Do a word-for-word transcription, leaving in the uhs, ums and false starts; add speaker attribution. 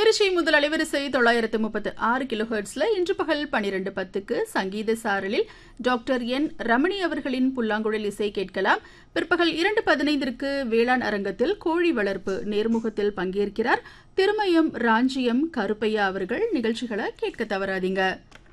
Speaker 1: திருச்சி முதல் அலைவரிசை தொள்ளாயிரத்து முப்பத்து ஆறு கிலோஹெர்ட்ஸ்ல இன்று பகல் பனிரெண்டு பத்துக்கு சங்கீத சாரலில் டாக்டர் என் ரமணி அவர்களின் புல்லாங்குழல் இசை கேட்கலாம். பிற்பகல் இரண்டு பதினைந்திற்கு வேளாண் அரங்கத்தில் கோழி வளர்ப்பு நேர்முகத்தில் பங்கேற்கிறார் திருமயம் ராஞ்சியம் கருப்பையா அவர்கள். நிகழ்ச்சிகளை கேட்க தவறாதீங்க.